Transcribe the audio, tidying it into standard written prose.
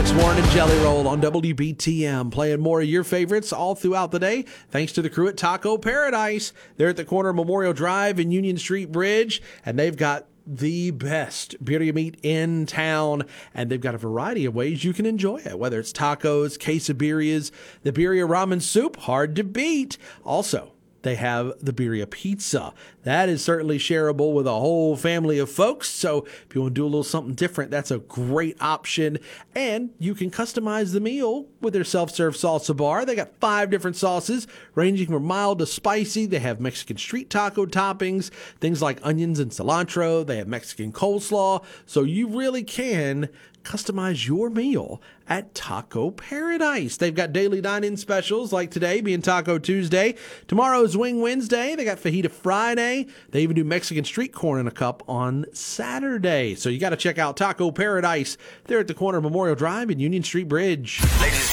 Alex Warren and Jelly Roll on WBTM, playing more of your favorites all throughout the day, thanks to the crew at Taco Paradise. They're at the corner of Memorial Drive and Union Street Bridge, and they've got the best birria meat in town, and they've got a variety of ways you can enjoy it, whether it's tacos, quesadillas, the birria ramen soup, hard to beat. Also, they have the birria pizza. That is certainly shareable with a whole family of folks. So if you want to do a little something different, that's a great option. And you can customize the meal with their self-serve salsa bar. They got 5 different sauces ranging from mild to spicy. They have Mexican street taco toppings, things like onions and cilantro. They have Mexican coleslaw. So you really can customize your meal at Taco Paradise. They've got daily dine-in specials like today being Taco Tuesday. Tomorrow's Wing Wednesday. They got Fajita Friday. They even do Mexican street corn in a cup on Saturday. So you got to check out Taco Paradise. They're at the corner of Memorial Drive and Union Street Bridge. Ladies